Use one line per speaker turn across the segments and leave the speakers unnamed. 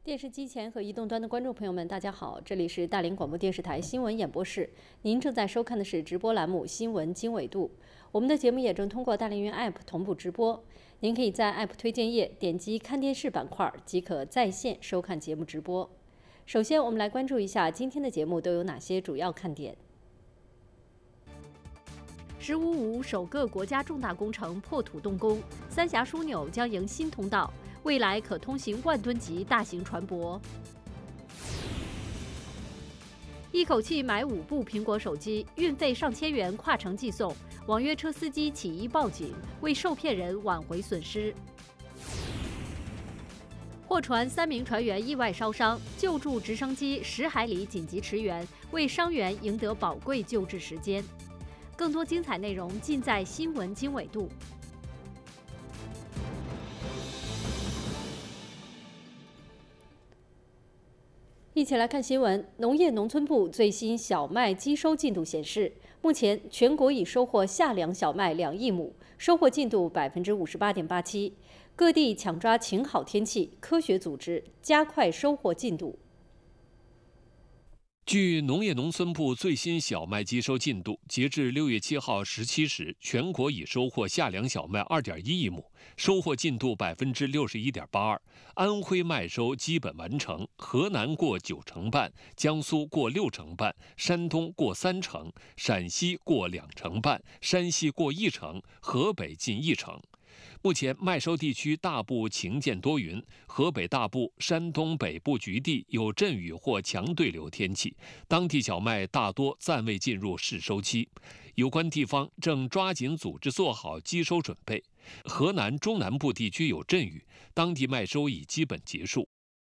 电视机前和移动端的观众朋友们，大家好，这里是大连广播电视台新闻演播室，您正在收看的是直播栏目《新闻经纬度》。我们的节目也正通过大连云 App 同步直播，您可以在 App 推荐页点击看电视板块，即可在线收看节目直播。首先，我们来关注一下今天的节目都有哪些主要看点。“15+5”首个国家重大工程破土动工，三峡枢纽将迎新通道。未来可通行10000吨级大型船舶。一口气买5部苹果手机，运费上千元跨城寄送，网约车司机起疑报警，为受骗人挽回损失。货船3名船员意外烧伤，救助直升机10海里紧急驰援，为伤员赢得宝贵救治时间。更多精彩内容尽在新闻经纬度。一起来看新闻。农业农村部最新小麦机收进度显示，目前全国已收获夏粮小麦2亿亩，收获进度58.87%。各地抢抓晴好天气，科学组织，加快收获进度。
据农业农村部最新小麦机收进度，截至6月7号17时，全国已收获夏粮小麦2.1亿亩，收获进度61.82%。安徽麦收基本完成，河南过90%半，江苏过60%半，山东过30%，陕西过20%半，山西过1%，河北近1%。目前麦收地区大部晴见多云，河北大部、山东北部局地有阵雨或强对流天气，当地小麦大多暂未进入试收期，有关地方正抓紧组织做好机收准备。河南中南部地区有阵雨，当地麦收已基本结束。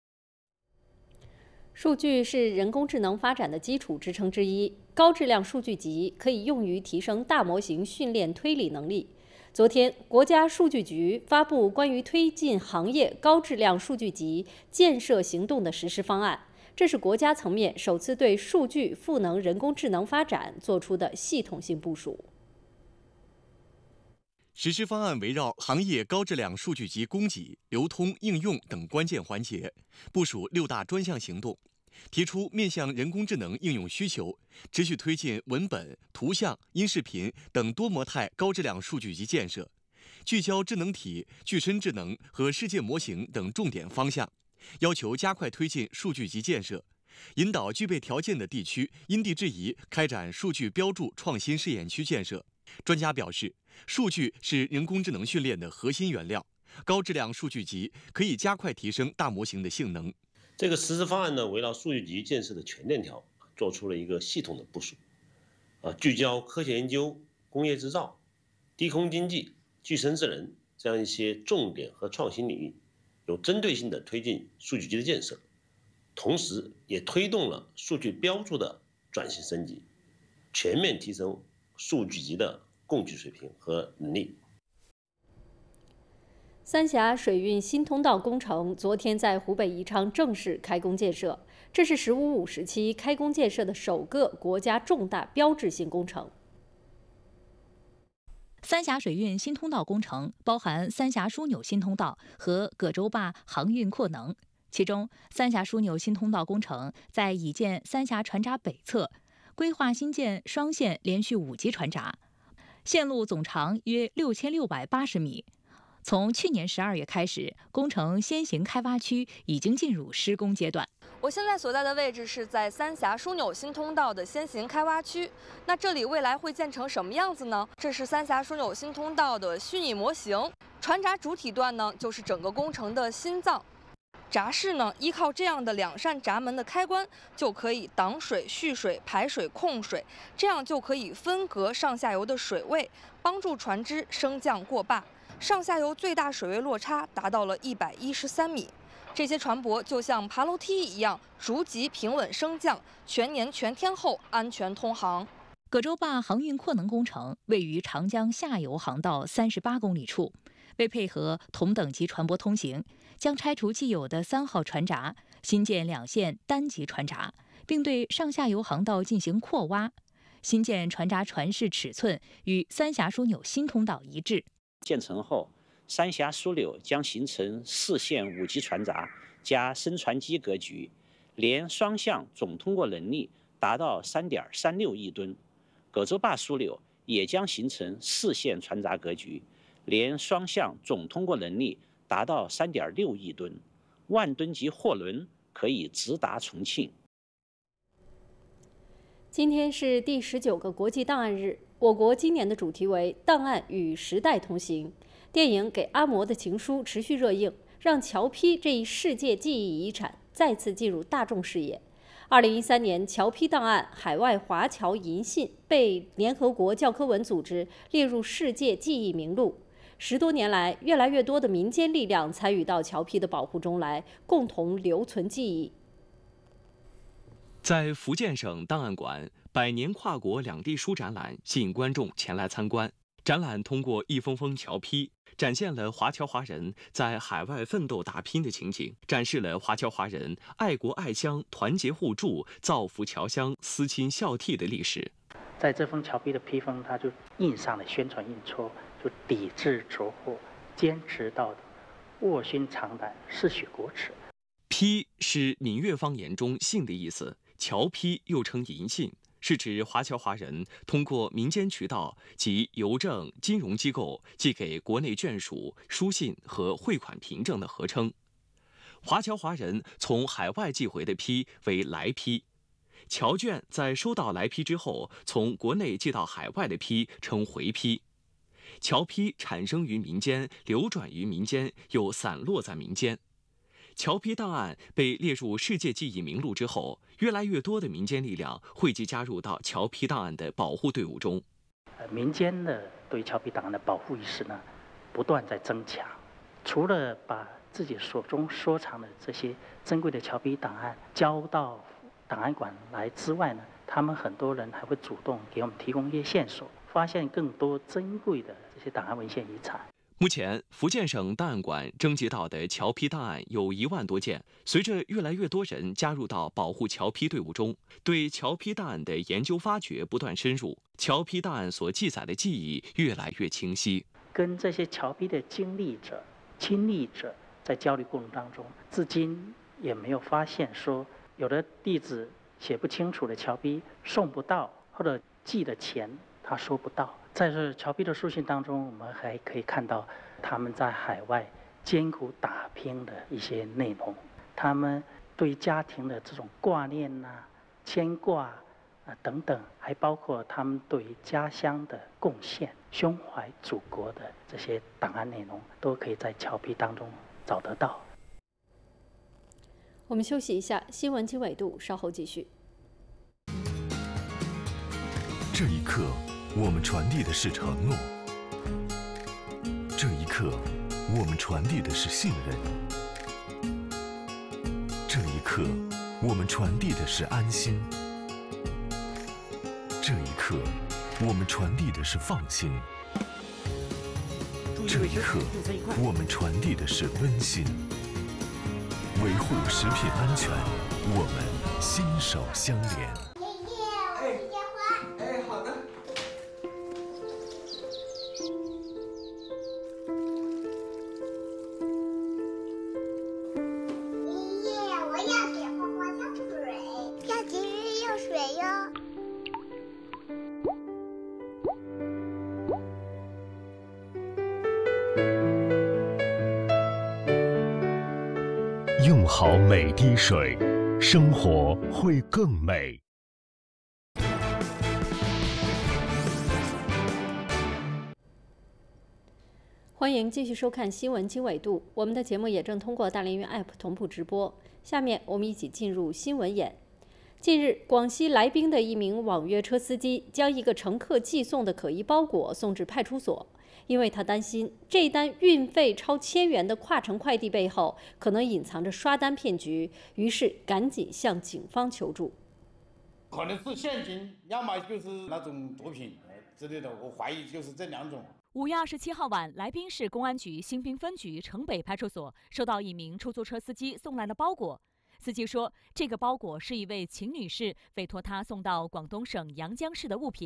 数据是人工智能发展的基础支撑之一，高质量数据集可以用于提升大模型训练推理能力。昨天，国家数据局发布关于推进行业高质量数据集建设行动的实施方案，这是国家层面首次对数据赋能人工智能发展做出的系统性部署。
实施方案围绕行业高质量数据集供给、流通、应用等关键环节，部署6大专项行动，提出面向人工智能应用需求，持续推进文本、图像、音视频等多模态高质量数据集建设，聚焦智能体、具身智能和世界模型等重点方向，要求加快推进数据集建设，引导具备条件的地区因地制宜开展数据标注创新试验区建设。专家表示，数据是人工智能训练的核心原料，高质量数据集可以加快提升大模型的性能。
这个实施方案呢，围绕数据集建设的全链条，做出了一个系统的部署，聚焦科学研究、工业制造、低空经济、具身智能这样一些重点和创新领域，有针对性的推进数据集的建设，同时也推动了数据标注的转型升级，全面提升数据集的供给水平和能力。
三峡水运新通道工程昨天在湖北宜昌正式开工建设，这是“15+5”时期开工建设的首个国家重大标志性工程。
三峡水运新通道工程包含三峡枢纽新通道和葛洲坝航运扩能，其中三峡枢纽新通道工程在已建三峡船闸北侧规划新建双线连续5级船闸，线路总长约6680米。从去年12月开始，工程先行开挖区已经进入施工阶段。
我现在所在的位置是在三峡枢纽新通道的先行开挖区。那这里未来会建成什么样子呢？这是三峡枢纽新通道的虚拟模型，船闸主体段呢就是整个工程的心脏。闸室呢，依靠这样的2扇闸门的开关，就可以挡水、蓄水、排水、控水，这样就可以分隔上下游的水位，帮助船只升降过坝。上下游最大水位落差达到了113米，这些船舶就像爬楼梯一样，逐级平稳升降，全年全天候安全通航。
葛洲坝航运扩能工程位于长江下游航道38公里处，为配合同等级船舶通行，将拆除既有的3号船闸，新建2线单级船闸，并对上下游航道进行扩挖。新建船闸船室尺寸与三峡枢纽新通道一致。
建成后， 三峡枢纽将形成4线5级船闸加升船机格局，年双向总通过能力达到3.36亿吨。葛洲坝枢纽也将形成4线船闸格局，年双向总通过能力达到3.6亿吨，万吨级货轮可以直达重庆。
今天是第19个国际档案日，我国今年的主题为“档案与时代同行”。电影《给阿嬷的情书》持续热映，让侨批这一世界记忆遗产再次进入大众视野。2013年，侨批档案海外华侨银信被联合国教科文组织列入世界记忆名录。10多年来，越来越多的民间力量参与到侨批的保护中来，共同留存记忆。
在福建省档案馆100年跨国两地书展览吸引观众前来参观。展览通过一封封侨批，展现了华侨华人在海外奋斗打拼的情景，展示了华侨华人爱国爱乡、团结互助、造福侨乡、思亲孝悌的历史。
在这封侨批的批封，它就印上了宣传印戳，就抵制着火，坚持到底，卧薪尝胆，嗜血国耻。
批是闽粤方言中信的意思，侨批又称银信，是指华侨华人通过民间渠道及邮政、金融机构寄给国内眷属书信和汇款凭证的合称。华侨华人从海外寄回的批为来批，侨眷在收到来批之后，从国内寄到海外的批称回批。侨批产生于民间，流转于民间，又散落在民间。侨批档案被列入世界记忆名录之后，越来越多的民间力量汇集加入到侨批档案的保护队伍中。
民间的对侨批档案的保护意识呢，不断在增强。除了把自己手中收藏的这些珍贵的侨批档案交到档案馆来之外呢，他们很多人还会主动给我们提供一些线索，发现更多珍贵的这些档案文献遗产。
目前，福建省档案馆征集到的侨批档案有1万多件。随着越来越多人加入到保护侨批队伍中，对侨批档案的研究发掘不断深入，侨批档案所记载的记忆越来越清晰。
跟这些侨批的经历者、亲历者在交流过程当中，至今也没有发现说有的地址写不清楚的侨批送不到，或者寄的钱他收不到。在这侨批的书信当中，我们还可以看到他们在海外艰苦打拼的一些内容，他们对家庭的这种挂念牵挂等等，还包括他们对于家乡的贡献、胸怀祖国的这些档案内容，都可以在侨批当中找得到。
我们休息一下，新闻经纬度稍后继续。
这一刻，我们传递的是承诺；这一刻，我们传递的是信任；这一刻，我们传递的是安心；这一刻，我们传递的是放心；这一刻，我们传递的是温馨。维护食品安全，我们心手相连。用好每滴水，生活会更美。
欢迎继续收看新闻经纬度，我们的节目也正通过大连云 App 同步直播。下面我们一起进入新闻眼。近日，广西来宾的一名网约车司机将一个乘客寄送的可疑包裹送至派出所。因为他担心这单运费超1000元的跨城快递背后可能隐藏着刷单骗局，于是赶紧向警方求助。
可能是现金，要么就是那种毒品之类的，我怀疑就是这2种。
5月27号晚，来宾市公安局新宾分局城北派出所收到一名出租车司机送来的包裹。司机说，这个包裹是一位秦女士委托他送到广东省阳江市的物品。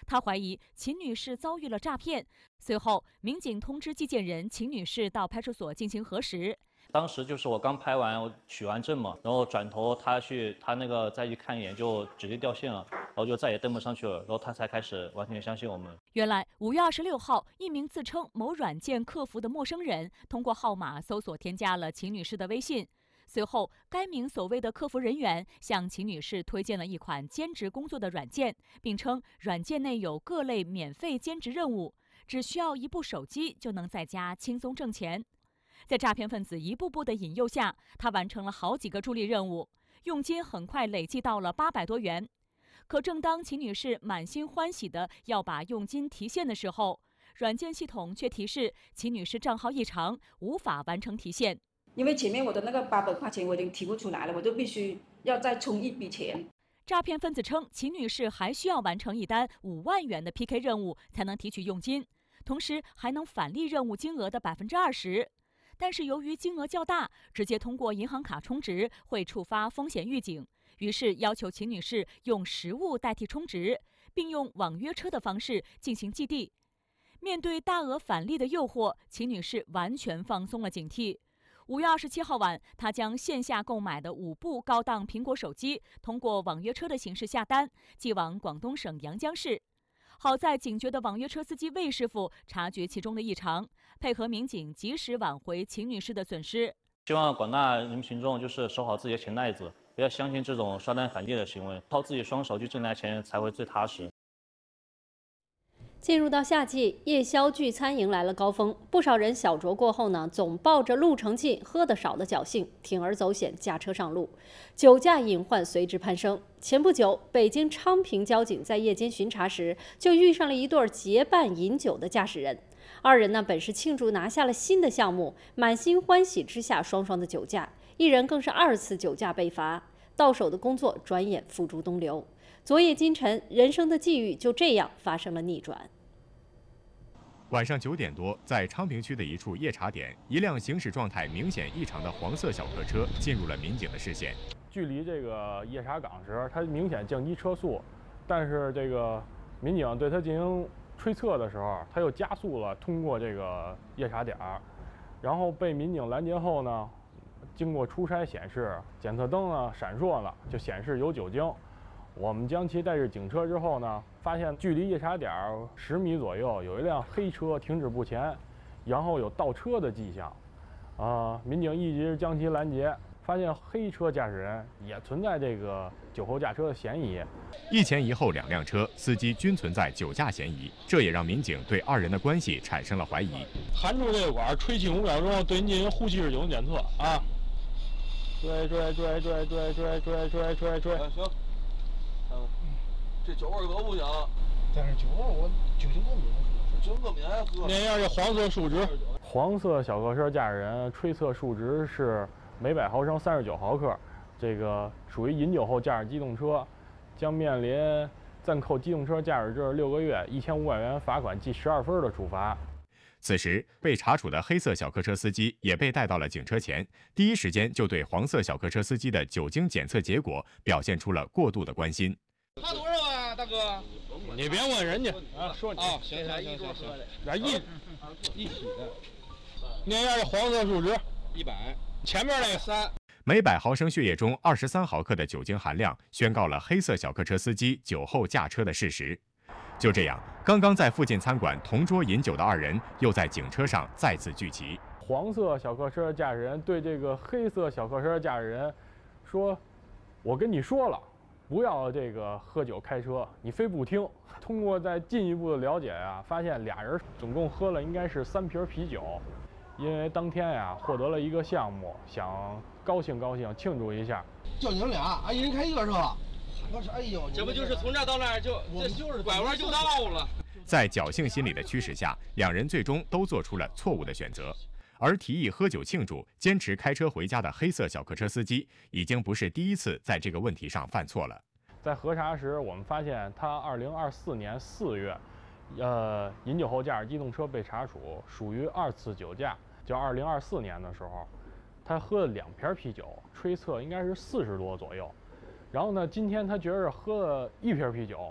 他怀疑秦女士遭遇了诈骗。随后，民警通知寄件人秦女士到派出所进行核实。
当时就是我刚拍完，我取完证嘛，然后转头他那个再去看一眼就直接掉线了，然后就再也登不上去了，然后他才开始完全相信我们。
原来5月26号，一名自称某软件客服的陌生人通过号码搜索添加了秦女士的微信。随后，该名所谓的客服人员向秦女士推荐了一款兼职工作的软件，并称软件内有各类免费兼职任务，只需要一部手机就能在家轻松挣钱。在诈骗分子一步步的引诱下，他完成了好几个助力任务，佣金很快累计到了800多元。可正当秦女士满心欢喜的要把佣金提现的时候，软件系统却提示秦女士账号异常，无法完成提现。
因为前面我的那个800块钱我已经提不出来了，我就必须要再充一笔钱。
诈骗分子称，秦女士还需要完成一单5万元的 PK 任务才能提取佣金，同时还能返利任务金额的20%。但是由于金额较大，直接通过银行卡充值会触发风险预警，于是要求秦女士用实物代替充值，并用网约车的方式进行寄递。面对大额返利的诱惑，秦女士完全放松了警惕。5月27号晚，她将线下购买的5部高档苹果手机通过网约车的形式下单，寄往广东省阳江市。好在警觉的网约车司机魏师傅察觉其中的异常，配合民警及时挽回秦女士的损失。
希望广大人民群众就是守好自己的钱袋子，不要相信这种刷单返利的行为，靠自己双手去挣来钱才会最踏实。
进入到夏季，夜宵聚餐迎来了高峰，不少人小酌过后呢，总抱着路程近、喝得少的侥幸，铤而走险驾车上路，酒驾隐患随之攀升。前不久，北京昌平交警在夜间巡查时，就遇上了一对结伴饮酒的驾驶人。二人呢，本是庆祝拿下了新的项目，满心欢喜之下双双的酒驾，一人更是2次酒驾被罚，到手的工作转眼付诸东流。昨夜今晨，人生的际遇就这样发生了逆转。
晚上9点多，在昌平区的一处夜茶点，一辆行驶状态明显异常的黄色小客车进入了民警的视线。
距离这个夜茶岗时，它明显降低车速，但是这个民警对它进行推测的时候，他又加速了通过这个夜茶点，然后被民警拦截后呢，经过初筛显示，检测灯呢闪烁了，就显示有酒精。我们将其带至警车之后呢，发现距离夜茶点10米左右有一辆黑车停止不前，然后有倒车的迹象。民警一直将其拦截，发现黑车驾驶人也存在这个酒后驾车的嫌疑。
一前一后2辆车，司机均存在酒驾嫌疑，这也让民警对2人的关系产生了怀疑。
含住这个管，吹气5秒钟，对您进行呼气式酒精检测啊！追！
行。这酒味可不行，但是酒味我酒精过敏，酒精过敏还喝。
念一下这黄色数值。黄色小客车驾驶人吹测数值是每100毫升39毫克，这个属于饮酒后驾驶机动车，将面临暂扣机动车驾驶证6个月、1500元罚款记12分的处罚。
此时，被查处的黑色小客车司机也被带到了警车前，第一时间就对黄色小客车司机的酒精检测结果表现出了过度的关心。
他多少啊，大哥？
你别问人家啊，说你
啊，行，
来一起的。念一下这黄色数值
，100，
前面那个3。
每100毫升血液中23毫克的酒精含量，宣告了黑色小客车司机酒后驾车的事实。就这样，刚刚在附近餐馆同桌饮酒的2人，又在警车上再次聚齐。
黄色小客车驾驶人对这个黑色小客车驾驶人说：“我跟你说了。”不要这个喝酒开车，你非不听。通过再进一步的了解啊，发现俩人总共喝了应该是3瓶啤酒。因为当天呀获得了一个项目，想高兴高兴庆祝一下。
就你们俩，一人开1个车。我说，哎呦，
这不就是从这儿到那儿就拐弯就到了。
在侥幸心理的驱使下，2人最终都做出了错误的选择。而提议喝酒庆祝、坚持开车回家的黑色小客车司机，已经不是第一次在这个问题上犯错了。
在核查时，我们发现他2024年4月，饮酒后驾驶机动车被查处，属于2次酒驾。就2024年的时候，他喝了2瓶啤酒，吹测应该是40多左右。然后呢，今天他觉着喝了1瓶啤酒，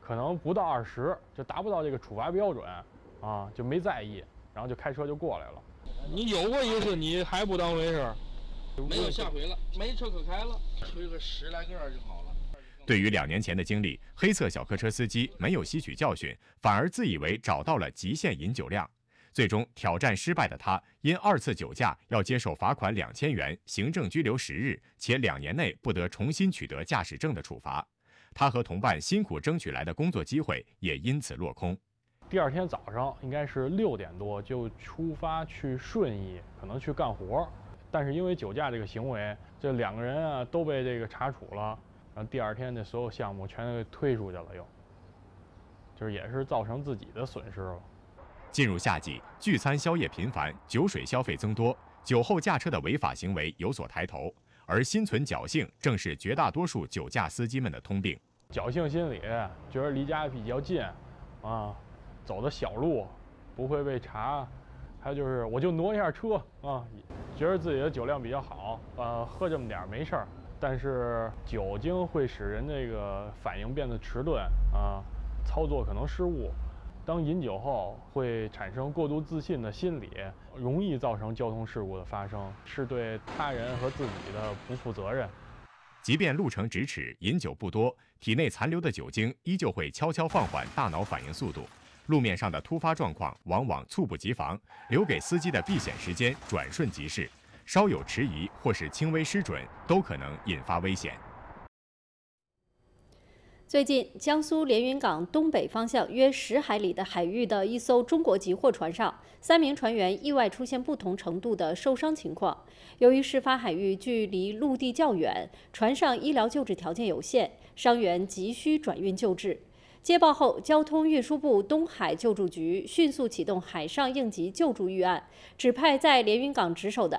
可能不到20，就达不到这个处罚标准啊，就没在意，然后就开车就过来了。
你有过一次，你还不当回事？没有下回了，没车可开了，吹个10来个就好了。
对于2年前的经历，黑色小客车司机没有吸取教训，反而自以为找到了极限饮酒量。最终挑战失败的他，因2次酒驾要接受罚款2000元、行政拘留10日，且2年内不得重新取得驾驶证的处罚。他和同伴辛苦争取来的工作机会也因此落空。
第2天早上应该是6点多就出发去顺义，可能去干活，但是因为酒驾这个行为，这2个人啊都被这个查处了，然后第2天的所有项目全都给推出去了，就是也是造成自己的损失了。
进入夏季，聚餐宵夜频繁，酒水消费增多，酒后驾车的违法行为有所抬头，而心存侥幸正是绝大多数酒驾司机们的通病。
侥幸心理，觉得离家比较近，啊，走的小路不会被查，还有就是我就挪一下车啊，觉得自己的酒量比较好，喝这么点没事儿。但是酒精会使人这个反应变得迟钝啊，操作可能失误。当饮酒后会产生过度自信的心理，容易造成交通事故的发生，是对他人和自己的不负责任。
即便路程咫尺，饮酒不多，体内残留的酒精依旧会悄悄放缓大脑反应速度。路面上的突发状况往往猝不及防，留给司机的避险时间转瞬即逝，稍有迟疑或是轻微失准，都可能引发危险。
最近，江苏连云港东北方向约10海里的海域的一艘中国籍货船上，3名船员意外出现不同程度的受伤情况。由于事发海域距离陆地较远，船上医疗救治条件有限，伤员急需转运救治。接报后，交通运输部东海救助局迅速启动海上应急救助预案，指派在连云港值守的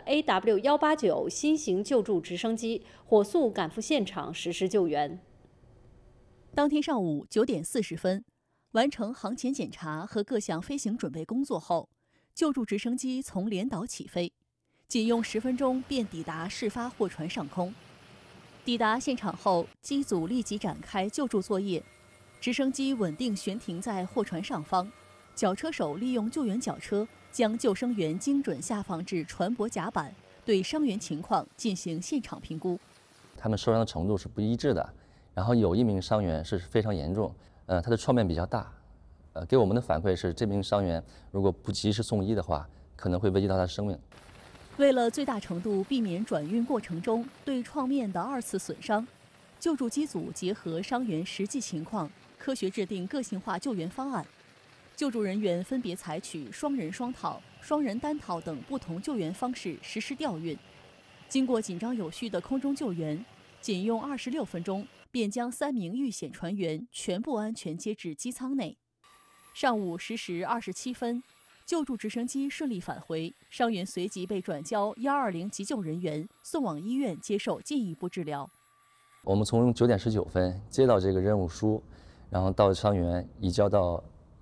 AW189新型救助直升机火速赶赴现场实施救援。
当天上午9点40分，完成航前检查和各项飞行准备工作后，救助直升机从连岛起飞，仅用10分钟便抵达事发货船上空。抵达现场后，机组立即展开救助作业。直升机稳定悬停在货船上方，绞车手利用救援绞车将救生员精准下放至船舶甲板，对伤员情况进行现场评估。
他们受伤的程度是不一致的。然后有1名伤员是非常严重，他的创面比较大，给我们的反馈是这名伤员如果不及时送医的话，可能会危及到他的生命。
为了最大程度避免转运过程中对创面的2次损伤，救助机组结合伤员实际情况，科学制定个性化救援方案。救助人员分别采取双人双套、双人单套等不同救援方式实施调运。经过紧张有序的空中救援，仅用26分钟便将3名遇险船员全部安全接至机舱内。上午10时27分，救助直升机顺利返回，伤员随即被转交120急救人员送往医院接受进一步治疗。
我们从9点19分接到这个任务书，然后到伤员移交到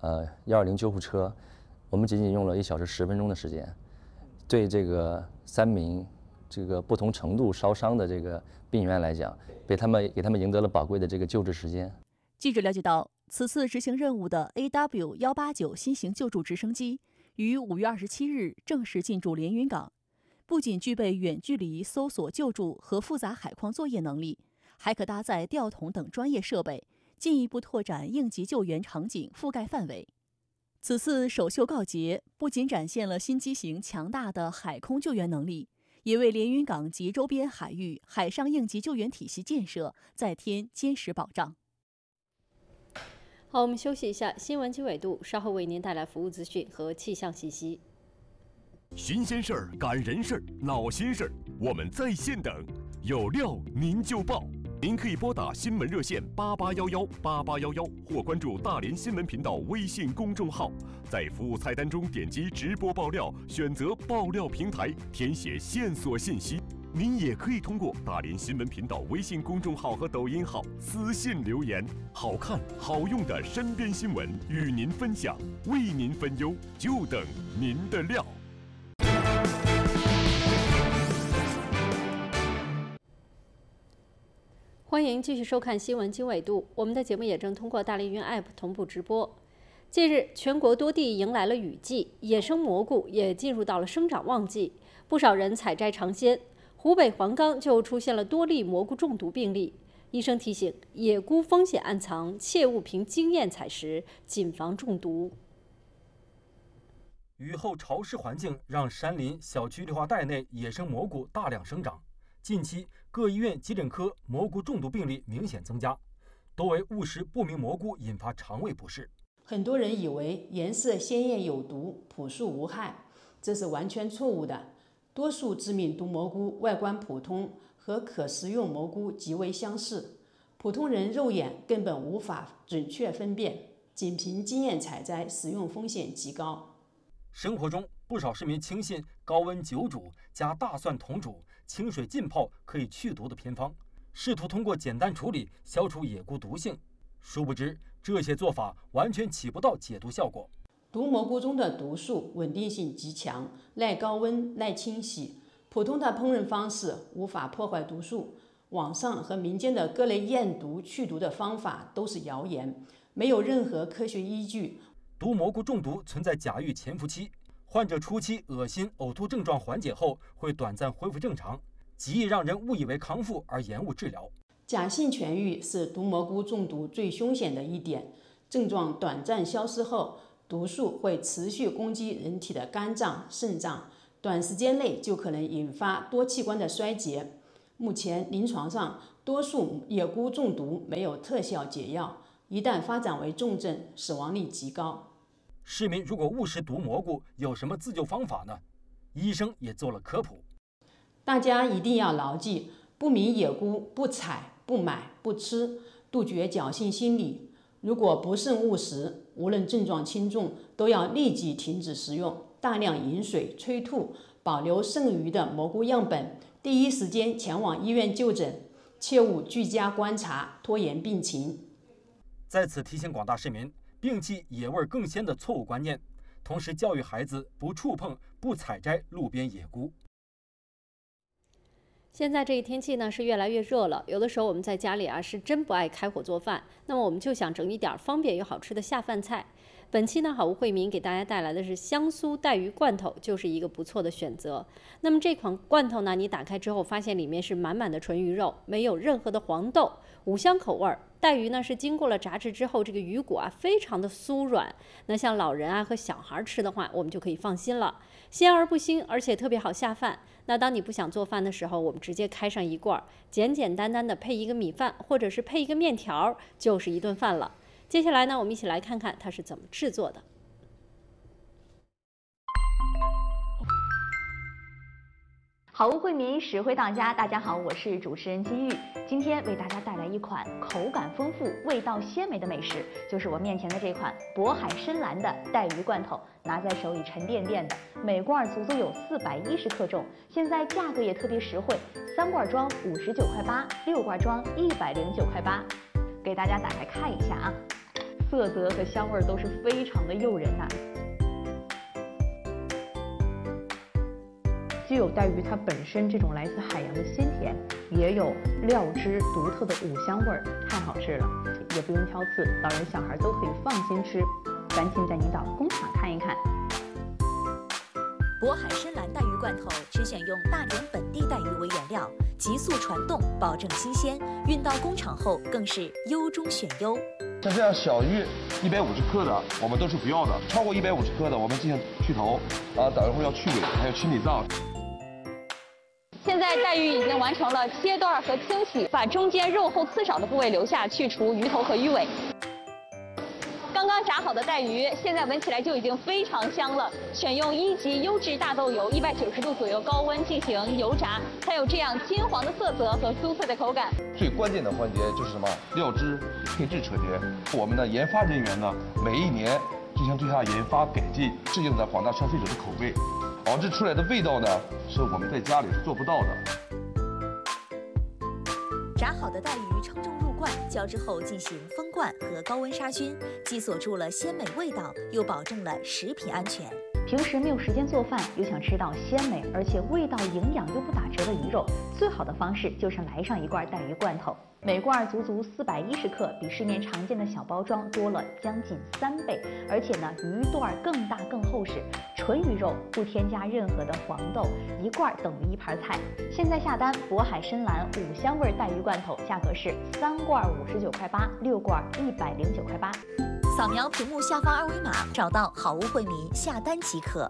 120救护车，我们仅仅用了1小时10分钟的时间，对这个3名这个不同程度烧伤的这个病员来讲，给他们赢得了宝贵的这个救治时间。
记者了解到，此次执行任务的 AW189新型救助直升机于5月27日正式进驻连云港，不仅具备远距离搜索救助和复杂海况作业能力，还可搭载吊筒等专业设备，进一步拓展应急救援场景覆盖范围。此次首秀告捷，不仅展现了新机型强大的海空救援能力，也为连云港及周边海域海上应急救援体系建设再添坚实保障。
好，我们休息一下，新闻经纬度稍后为您带来服务资讯和气象信息。
新鲜事儿、感人事儿、闹心事儿，我们在线等，有料您就报。您可以拨打新闻热线88118811，或关注大连新闻频道微信公众号，在服务菜单中点击直播爆料，选择爆料平台，填写线索信息。您也可以通过大连新闻频道微信公众号和抖音号私信留言，好看好用的身边新闻与您分享，为您分忧，就等您的料。
欢迎继续收看新闻经纬度，我们的节目也正通过大凌云 App 同步直播。近日，全国多地迎来了雨季，野生蘑菇也进入到了生长旺季，不少人采摘尝鲜。湖北黄冈就出现了多例蘑菇中毒病例。医生提醒，野菇风险暗藏，切勿凭经验采食，谨防中毒。
雨后潮湿环境让山林、小区绿化带内野生蘑菇大量生长。近期，各医院急诊科蘑菇中毒病例明显增加，多为误食不明蘑菇引发肠胃不适。
很多人以为颜色鲜艳有毒，朴素无害，这是完全错误的。多数致命毒蘑菇外观普通，和可食用蘑菇极为相似，普通人肉眼根本无法准确分辨，仅凭经验采摘，食用风险极高。
生活中，不少市民轻信高温久煮加大蒜同煮、清水浸泡可以去毒的偏方，试图通过简单处理消除野菇毒性。殊不知，这些做法完全起不到解毒效果。
毒蘑菇中的毒素稳定性极强，耐高温、耐清洗，普通的烹饪方式无法破坏毒素。网上和民间的各类验毒去毒的方法都是谣言，没有任何科学依据。
毒蘑菇中毒存在假预潜伏期，患者初期恶心、呕吐症状缓解后会短暂恢复正常，极易让人误以为康复而延误治疗。
假性痊愈是毒蘑菇中毒最凶险的一点，症状短暂消失后，毒素会持续攻击人体的肝脏、肾脏，短时间内就可能引发多器官的衰竭。目前临床上，多数野菇中毒没有特效解药，一旦发展为重症，死亡率极高。
市民如果误食毒蘑菇，有什么自救方法呢？医生也做了科普。
大家一定要牢记，不明野菇不采、不买、不吃，杜绝侥幸心理。如果不慎误食，无论症状轻重，都要立即停止食用，大量饮水、催吐，保留剩余的蘑菇样本，第一时间前往医院就诊，切勿居家观察，拖延病情。
在此提醒广大市民，摒弃野味更鲜的错误观念，同时教育孩子不触碰、不采摘路边野菇。
现在这一天气呢是越来越热了，有的时候我们在家里是真不爱开火做饭，那么我们就想整一点方便又好吃的下饭菜。本期呢，好物惠民给大家带来的是香酥带鱼罐头，就是一个不错的选择。那么这款罐头呢，你打开之后发现里面是满满的纯鱼肉，没有任何的黄豆，五香口味儿。带鱼呢是经过了炸制之后，这个鱼骨非常的酥软，那像老人和小孩吃的话，我们就可以放心了，鲜而不腥，而且特别好下饭。那当你不想做饭的时候，我们直接开上一罐，简简单单的配一个米饭，或者是配一个面条，就是一顿饭了。接下来呢，我们一起来看看它是怎么制作的。
好物惠民，实惠到家。大家好，我是主持人金玉，今天为大家带来一款口感丰富、味道鲜美的美食，就是我面前的这款渤海深蓝的带鱼罐头。拿在手里沉甸甸的，每罐足足有410克重，现在价格也特别实惠，3罐装59块8，6罐装109块8。给大家打开看一下啊，色泽和香味都是非常的诱人呐。既有带鱼它本身这种来自海洋的鲜甜，也有料汁独特的五香味儿，太好吃了，也不用挑刺，老人小孩都可以放心吃。赶紧带您到工厂看一看。
渤海深蓝带鱼罐头只选用大连本地带鱼为原料，急速传冻，保证新鲜，运到工厂后更是优中选优。
像这样小鱼150克的，我们都是不要的；超过150克的，我们进行去头，等一会儿要去尾，还有清理脏。
现在带鱼已经完成了切断和清洗，把中间肉厚刺少的部位留下，去除鱼头和鱼尾。刚刚炸好的带鱼，现在闻起来就已经非常香了。选用1级优质大豆油，190度左右高温进行油炸，才有这样金黄的色泽和酥脆的口感。
最关键的环节就是什么？料汁、配制车间。我们的研发人员呢，每一年进行对它研发改进，适应着广大消费者的口味，熬制出来的味道呢，是我们在家里是做不到的。
炸好的带鱼称重入罐，浇之后进行封罐和高温杀菌，既锁住了鲜美味道，又保证了食品安全。
平时没有时间做饭，又想吃到鲜美而且味道营养又不打折的鱼肉，最好的方式就是来上一罐带鱼罐头。每罐足足410克，比市面常见的小包装多了将近3倍，而且呢，鱼段更大更厚实，纯鱼肉不添加任何的黄豆，一罐等于一盘菜。现在下单，渤海深蓝5香味带鱼罐头，价格是3罐59.8块，6罐109.8块。
扫描屏幕下方二维码，找到好物惠民下单即可。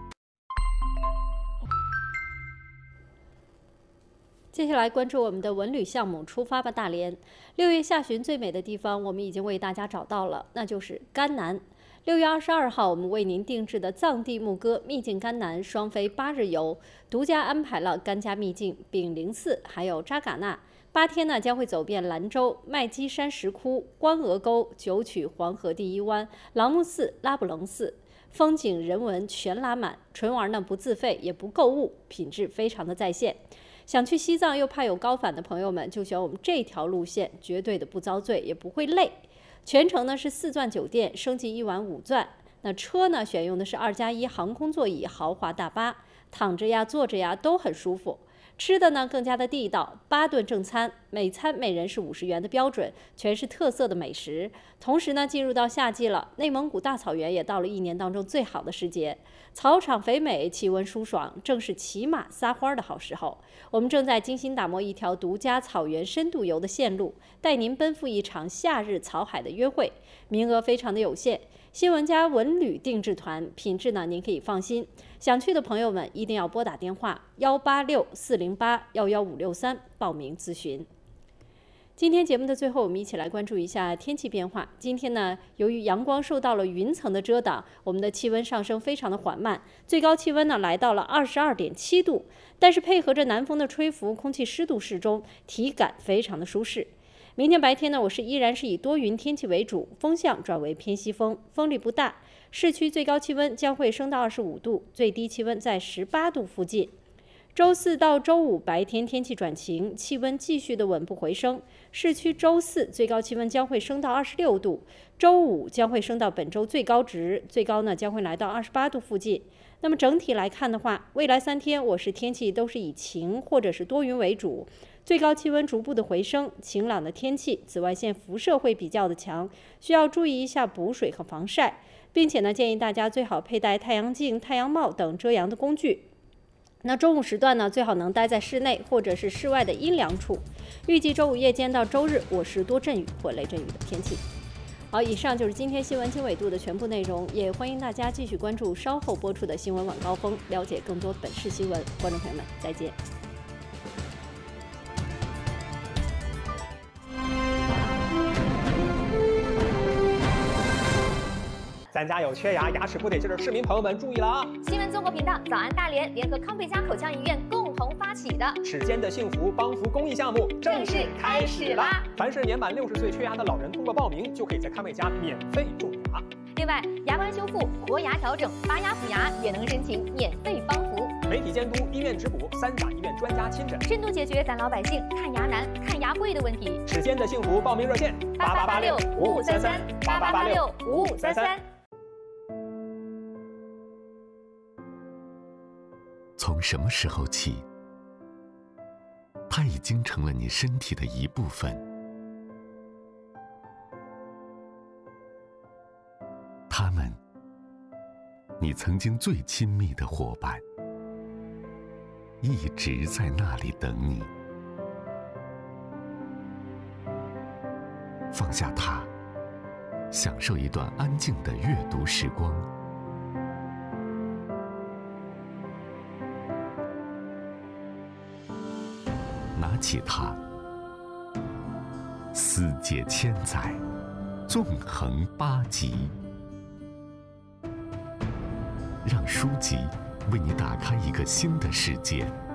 接下来关注我们的文旅项目，出发吧大连！6月下旬最美的地方，我们已经为大家找到了，那就是甘南。6月22号，我们为您定制的藏地牧歌秘境甘南双飞8日游，独家安排了甘家秘境、炳灵寺，还有扎尕那。8天呢，将会走遍兰州、麦积山石窟、关鹅沟、九曲黄河第一湾、朗木寺、拉卜楞寺，风景人文全拉满。纯玩呢不自费也不购物，品质非常的在线。想去西藏又怕有高反的朋友们，就选我们这条路线，绝对的不遭罪，也不会累。全程呢是4钻酒店，升级1晚5钻。那车呢选用的是2+1航空座椅豪华大巴，躺着呀坐着呀都很舒服。吃的呢更加的地道，8顿正餐，每餐每人是50元的标准，全是特色的美食。同时呢，进入到夏季了，内蒙古大草原也到了1年当中最好的时节，草场肥美，气温舒爽，正是骑马撒欢的好时候。我们正在精心打磨一条独家草原深度游的线路，带您奔赴一场夏日草海的约会，名额非常的有限。新闻家文旅定制团，品质呢您可以放心。想去的朋友们一定要拨打电话186-408-11563报名咨询。今天节目的最后，我们一起来关注一下天气变化。今天呢，由于阳光受到了云层的遮挡，我们的气温上升非常的缓慢，最高气温呢来到了22.7度，但是配合着南风的吹拂，空气湿度适中，体感非常的舒适。明天白天呢，依然是以多云天气为主，风向转为偏西风，风力不大。市区最高气温将会升到25度，最低气温在18度附近。周4到周5白天天气转晴，气温继续的稳步回升。市区周4最高气温将会升到26度，周5将会升到本周最高值，最高呢将会来到28度附近。那么整体来看的话，未来3天天气都是以晴或者是多云为主。最高气温逐步的回升，晴朗的天气，紫外线辐射会比较的强，需要注意一下补水和防晒，并且呢，建议大家最好佩戴太阳镜、太阳帽等遮阳的工具。那中午时段呢，最好能待在室内或者是室外的阴凉处。预计周5夜间到周日，是多阵雨或雷阵雨的天气。好，以上就是今天新闻经纬度的全部内容，也欢迎大家继续关注稍后播出的新闻晚高峰，了解更多本市新闻。观众朋友们，再见。
咱家有缺牙、牙齿不得劲的市民朋友们注意了啊！
新闻综合频道早安大连联合康贝佳口腔医院共同发起的
齿间的幸福帮扶公益项目
正式开始啦！
凡是年满60岁缺牙的老人，通过报名就可以在康贝佳免费种牙。
另外，牙关修复、活牙调整、拔牙补牙也能申请免费帮扶。
媒体监督、医院质补，3甲医院专家亲诊，
深度解决咱老百姓看牙难、看牙贵的问题。
齿间的幸福报名热线：88865533，88865533。
从什么时候起，它已经成了你身体的一部分？他们，你曾经最亲密的伙伴，一直在那里等你。放下它，享受一段安静的阅读时光。拿起它，思解千载，纵横8极，让书籍为你打开一个新的世界。